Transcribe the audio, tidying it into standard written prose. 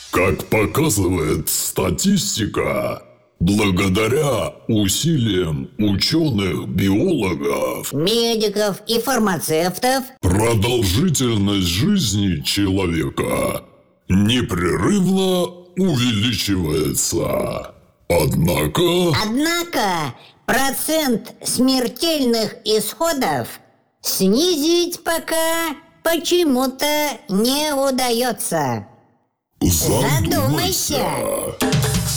Как показывает статистика, благодаря усилиям ученых, биологов, медиков и фармацевтов продолжительность жизни человека непрерывно увеличивается. Однако процент смертельных исходов снизить пока почему-то не удается. Задумайся.